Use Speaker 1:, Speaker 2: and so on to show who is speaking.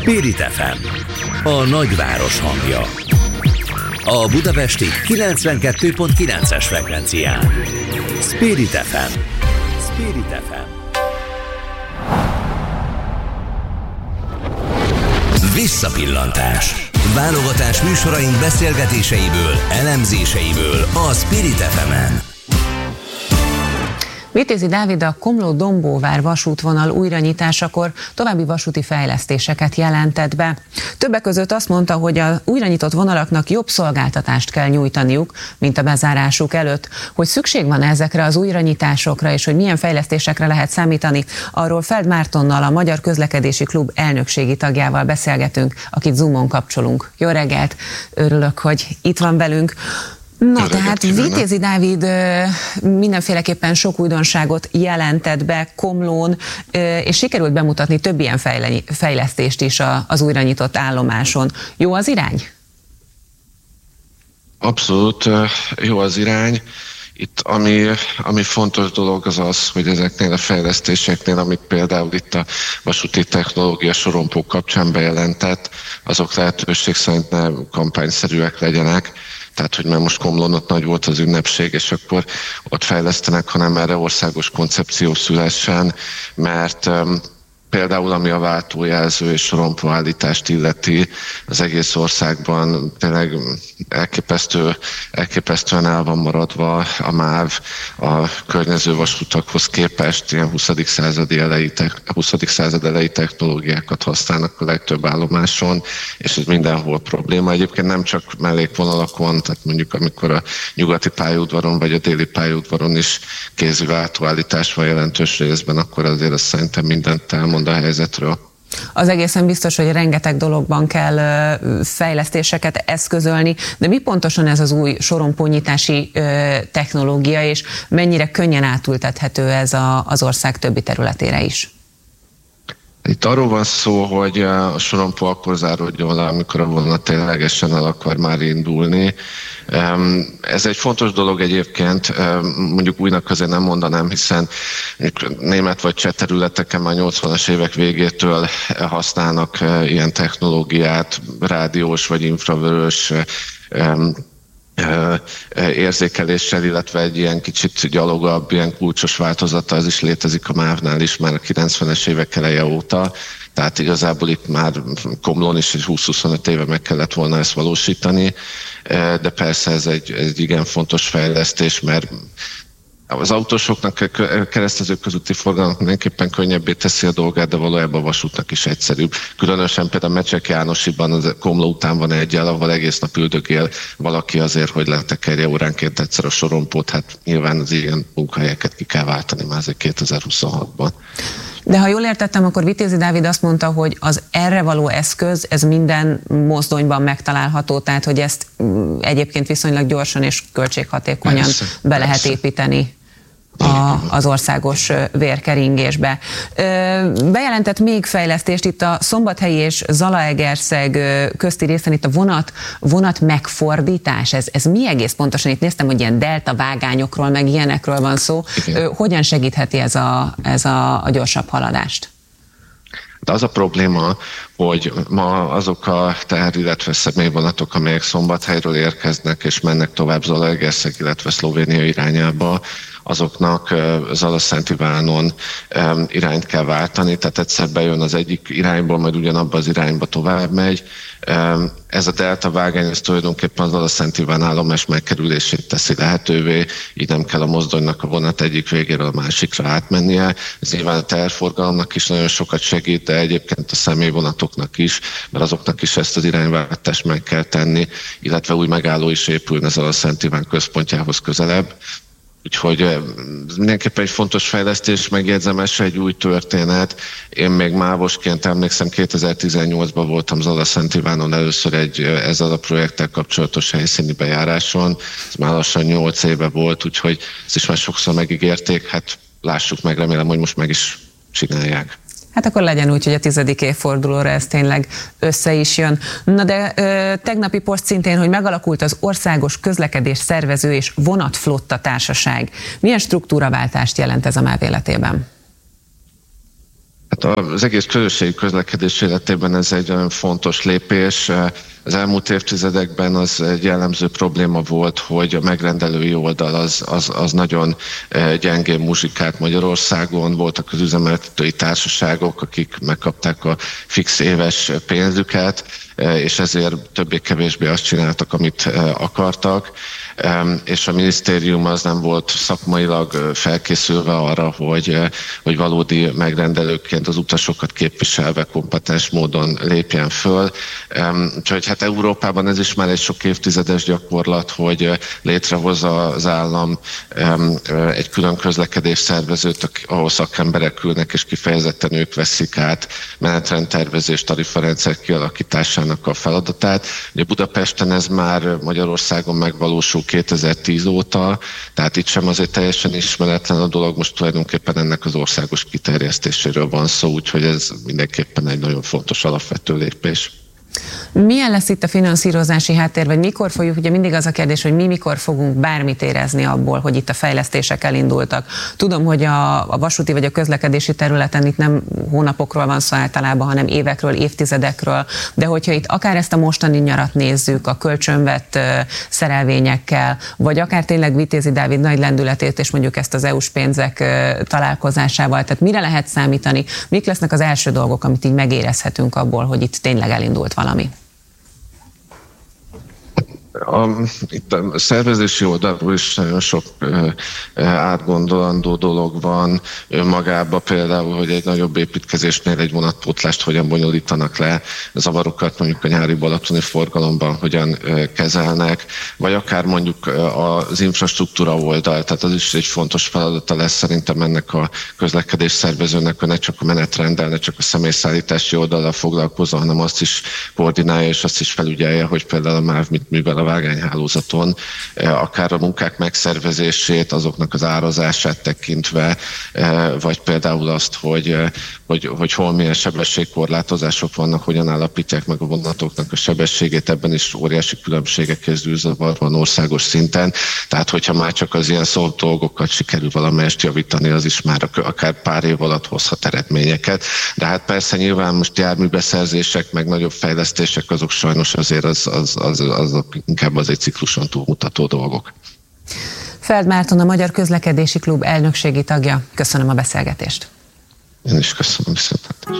Speaker 1: Spirit FM, a nagyváros hangja. A budapesti 92.9-es frekvencián. Spirit FM. Spirit FM. Visszapillantás. Válogatás műsoraink beszélgetéseiből, elemzéseiből a Spirit FM-en.
Speaker 2: Vitézi Dávid a Komló-Dombóvár vasútvonal újranyitásakor további vasúti fejlesztéseket jelentett be. Többek között azt mondta, hogy az újranyitott vonalaknak jobb szolgáltatást kell nyújtaniuk, mint a bezárásuk előtt. Hogy szükség van ezekre az újranyitásokra, és hogy milyen fejlesztésekre lehet számítani, arról Feld Mártonnal, a Magyar Közlekedési Klub elnökségi tagjával beszélgetünk, akit Zoomon kapcsolunk. Jó reggelt! Örülök, hogy itt van velünk. Na, tehát Vitézi Dávid mindenféleképpen sok újdonságot jelentett be Komlón, és sikerült bemutatni több ilyen fejlesztést is az újranyitott állomáson. Jó az irány?
Speaker 3: Abszolút jó az irány. Itt ami fontos dolog az az, hogy ezeknél a fejlesztéseknél, amit például itt a vasúti technológia sorompók kapcsán bejelentett, azok lehetőség szerint ne kampányszerűek legyenek. Tehát, hogy már most Komlón ott nagy volt az ünnepség, és akkor ott fejlesztenek, hanem erre országos koncepció szülessen, mert például ami a váltójelző és sorompóállítást illeti, az egész országban tényleg elképesztően el van maradva a MÁV a környező vasutakhoz képest, ilyen 20. század elejé technológiákat használnak a legtöbb állomáson, és ez mindenhol probléma. Egyébként nem csak mellékvonalakon, tehát mondjuk amikor a nyugati pályaudvaron vagy a déli pályaudvaron is kézi váltóállítás van jelentős részben, akkor azért azt szerintem mindent elmond a helyzetről.
Speaker 2: Az egészen biztos, hogy rengeteg dologban kell fejlesztéseket eszközölni, de mi pontosan ez az új sorompónyitási technológia, és mennyire könnyen átültethető ez az ország többi területére is?
Speaker 3: Itt arról van szó, hogy a sorompó akkor záródjon le, amikor a vonat ténylegesen el akar már indulni. Ez egy fontos dolog egyébként, mondjuk újnak azért nem mondanám, hiszen német vagy cseh területeken már 80-as évek végétől használnak ilyen technológiát, rádiós vagy infravörös érzékeléssel, illetve egy ilyen kicsit gyalogabb, ilyen kulcsos változata, az is létezik a MÁV-nál is már a 90-es évek eleje óta. Tehát igazából itt már Komlón is 20-25 éve meg kellett volna ezt valósítani, de persze ez egy igen fontos fejlesztés, mert az autósoknak, a keresztező közúti forgalomnak mindenképpen könnyebbé teszi a dolgát, de valójában a vasútnak is egyszerűbb. Különösen például Mecsek Jánosiban, az Komló után van egy jel, ahol egész nap üldögél valaki azért, hogy letekerje óránként egyszer a sorompót. Hát nyilván az ilyen munkahelyeket ki kell váltani már azért 2026-ban.
Speaker 2: De ha jól értettem, akkor Vitézi Dávid azt mondta, hogy az erre való eszköz, ez minden mozdonyban megtalálható, tehát hogy ezt egyébként viszonylag gyorsan és költséghatékonyan be lehet építeni az országos vérkeringésbe. Bejelentett még fejlesztést itt a Szombathelyi és Zalaegerszeg közti részen, itt a vonat megfordítás. Ez mi egész pontosan? Itt néztem, hogy ilyen delta vágányokról, meg ilyenekről van szó. Igen. Hogyan segítheti ez a gyorsabb haladást?
Speaker 3: De az a probléma, hogy ma azok a teher, illetve személyvonatok, amelyek Szombathelyről érkeznek és mennek tovább Zalaegerszeg, illetve Szlovénia irányába, azoknak Zalaszentivánon irányt kell váltani, tehát egyszer bejön az egyik irányból, majd ugyanabba az irányba tovább megy. Ez a delta vágány, ez tulajdonképpen az Zalaszentiván állomás megkerülését teszi lehetővé, így nem kell a mozdonynak a vonat egyik végéről a másikra átmennie. Ez nyilván a teherforgalomnak is nagyon sokat segít, de egyébként a személyvonatoknak is, mert azoknak is ezt az irányváltást meg kell tenni, illetve új megálló is épülne Zalaszentiván központjához közelebb. Úgyhogy mindenképpen egy fontos fejlesztés, megjegyzem, ez egy új történet. Én még mávosként emlékszem, 2018-ban voltam Zalaszentivánon először ezzel a projekttel kapcsolatos helyszíni bejáráson. Ez már lassan 8 éve volt, úgyhogy ezt is már sokszor megígérték. Hát lássuk meg, remélem, hogy most meg is csinálják.
Speaker 2: Hát akkor legyen úgy, hogy a 10. évfordulóra ez tényleg össze is jön. Na de tegnapi poszt szintén, hogy megalakult az Országos Közlekedés Szervező és Vonatflotta Társaság. Milyen struktúraváltást jelent ez a MÁV életében?
Speaker 3: Hát Az egész közösségi közlekedés életében ez egy olyan fontos lépés. Az elmúlt évtizedekben az egy jellemző probléma volt, hogy a megrendelői oldal az nagyon gyengén muzsikált Magyarországon. Voltak az üzemeltetői társaságok, akik megkapták a fix éves pénzüket, és ezért többé-kevésbé azt csináltak, amit akartak, és a minisztérium az nem volt szakmailag felkészülve arra, hogy valódi megrendelőként az utasokat képviselve kompetens módon lépjen föl. Úgyhogy hát Európában ez is már egy sok évtizedes gyakorlat, hogy létrehozza az állam egy külön közlekedés szervezőt, ahol szakemberek ülnek, és kifejezetten ők veszik át menetrendtervezés, tarifarendszer kialakításának a feladatát. Ugye Budapesten ez már Magyarországon megvalósul 2010 óta, tehát itt sem azért teljesen ismeretlen a dolog, most tulajdonképpen ennek az országos kiterjesztéséről van szó, úgyhogy ez mindenképpen egy nagyon fontos alapvető lépés.
Speaker 2: Milyen lesz itt a finanszírozási háttér, vagy mikor fogjuk, ugye mindig az a kérdés, hogy mi mikor fogunk bármit érezni abból, hogy itt a fejlesztések elindultak. Tudom, hogy a vasúti vagy a közlekedési területen itt nem hónapokról van szó általában, hanem évekről, évtizedekről, de hogyha itt akár ezt a mostani nyarat nézzük, a kölcsönvett szerelvényekkel, vagy akár tényleg Vitézi Dávid nagy lendületét, és mondjuk ezt az EU-s pénzek találkozásával, tehát mire lehet számítani, mik lesznek az első dolgok, amit így megérezhetünk abból, hogy itt tényleg elindult valami?
Speaker 3: Itt a szervezési oldalról is nagyon sok átgondolandó dolog van önmagában, például, hogy egy nagyobb építkezésnél egy vonatpótlást hogyan bonyolítanak le, zavarokat mondjuk a nyári balatoni forgalomban hogyan kezelnek, vagy akár mondjuk az infrastruktúra oldal, tehát az is egy fontos feladata lesz szerintem ennek a közlekedés szervezőnek, hogy ne csak a menetrenddel, ne csak a személyszállítási oldallal foglalkozza, hanem azt is koordinálja, és azt is felügyelje, hogy például a MÁV mit művel a vágányhálózaton, akár a munkák megszervezését, azoknak az árazását tekintve, vagy például azt, hogy hol milyen sebességkorlátozások vannak, hogyan állapítják meg a vonatoknak a sebességét, ebben is óriási különbségek és zűrzavar van országos szinten, tehát hogyha már csak az ilyen szólt dolgokat sikerül valamelyest javítani, az is már akár pár év alatt hozhat eredményeket, de hát persze nyilván most járműbeszerzések, meg nagyobb fejlesztések, azok sajnos azért azok inkább az egy cikluson túlmutató dolgok.
Speaker 2: Feld Márton, a Magyar Közlekedési Klub elnökségi tagja. Köszönöm a beszélgetést.
Speaker 3: Én is köszönöm, viszontlátásra.